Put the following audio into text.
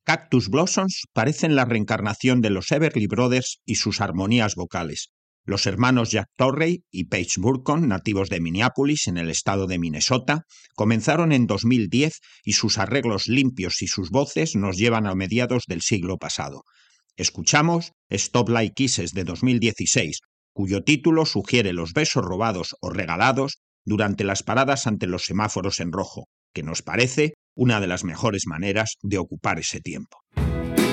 Cactus Blossoms parecen la reencarnación de los Everly Brothers y sus armonías vocales. Los hermanos Jack Torrey y Paige Burkon, nativos de Minneapolis, en el estado de Minnesota, comenzaron en 2010 y sus arreglos limpios y sus voces nos llevan a mediados del siglo pasado. Escuchamos Stop Like Kisses de 2016, cuyo título sugiere los besos robados o regalados durante las paradas ante los semáforos en rojo, que nos parece una de las mejores maneras de ocupar ese tiempo.